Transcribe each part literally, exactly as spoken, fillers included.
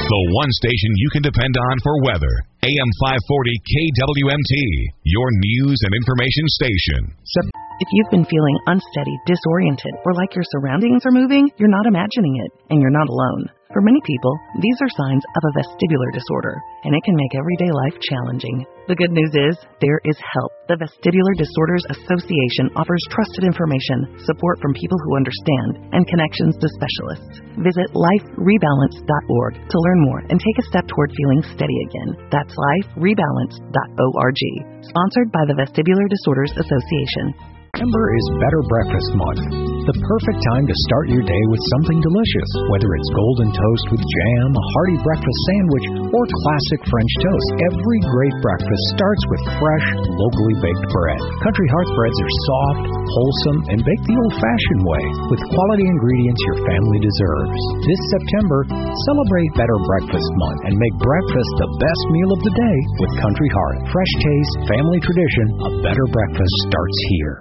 The one station you can depend on for weather. A M five forty K W M T, your news and information station. If you've been feeling unsteady, disoriented, or like your surroundings are moving, you're not imagining it, and you're not alone. For many people, these are signs of a vestibular disorder, and it can make everyday life challenging. The good news is, there is help. The Vestibular Disorders Association offers trusted information, support from people who understand, and connections to specialists. Visit life rebalance dot org to learn more and take a step toward feeling steady again. That's life rebalance dot org. Sponsored by the Vestibular Disorders Association. September is Better Breakfast Month. The perfect time to start your day with something delicious, whether it's golden toast with jam, a hearty breakfast sandwich, or classic French toast. Every great breakfast starts with fresh, locally baked bread. Country Hearth breads are soft, wholesome, and baked the old-fashioned way, with quality ingredients your family deserves. This September, celebrate Better Breakfast Month and make breakfast the best meal of the day with Country Hearth. Fresh taste, family tradition, a better breakfast starts here.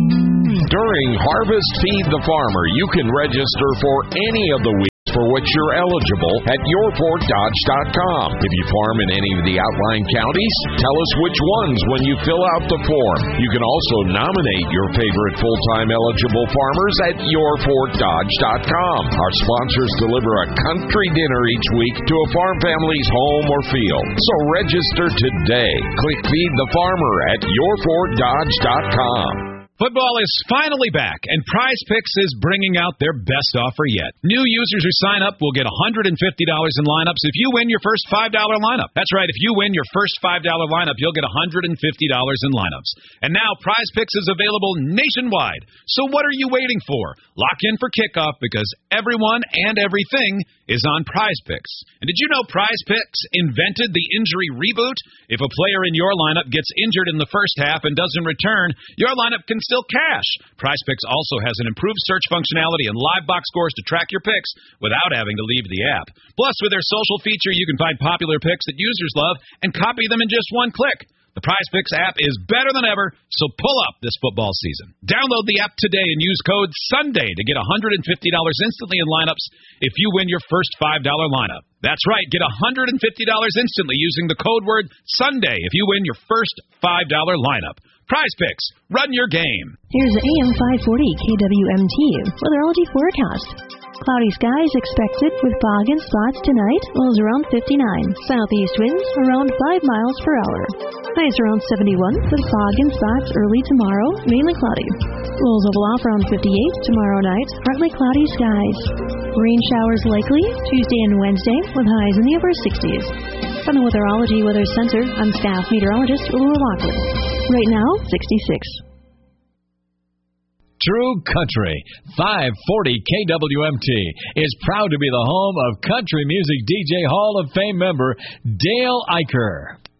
During Harvest Feed the Farmer, you can register for any of the weeks for which you're eligible at your fort dodge dot com. If you farm in any of the outlying counties, tell us which ones when you fill out the form. You can also nominate your favorite full-time eligible farmers at your fort dodge dot com. Our sponsors deliver a country dinner each week to a farm family's home or field. So register today. Click Feed the Farmer at your fort dodge dot com. Football is finally back, and Prize Picks is bringing out their best offer yet. New users who sign up will get one hundred fifty dollars in lineups if you win your first five dollar lineup. That's right, if you win your first five dollar lineup, you'll get one hundred fifty dollars in lineups. And now Prize Picks is available nationwide. So what are you waiting for? Lock in for kickoff because everyone and everything is on Prize Picks. And did you know Prize Picks invented the injury reboot? If a player in your lineup gets injured in the first half and doesn't return, your lineup can still cash. Prize Picks also has an improved search functionality and live box scores to track your picks without having to leave the app. Plus, with their social feature, you can find popular picks that users love and copy them in just one click. The Prize Picks app is better than ever, so pull up this football season. Download the app today and use code SUNDAY to get one hundred fifty dollars instantly in lineups if you win your first five dollar lineup. That's right, get one hundred fifty dollars instantly using the code word SUNDAY if you win your first five dollar lineup. Prize Picks, run your game. Here's A M five forty K W M T weatherology forecast. Cloudy skies expected with fog and spots tonight. Lows around fifty-nine. Southeast winds around five miles per hour. Highs around seventy-one with fog and spots early tomorrow, mainly cloudy. Lows level off around fifty-eight tomorrow night. Partly cloudy skies. Rain showers likely Tuesday and Wednesday with highs in the upper sixties. From the Weatherology Weather Center, I'm staff meteorologist Laura Lockwood. Right now, sixty-six. True Country, five forty K W M T, is proud to be the home of country music D J Hall of Fame member Dale Eicher.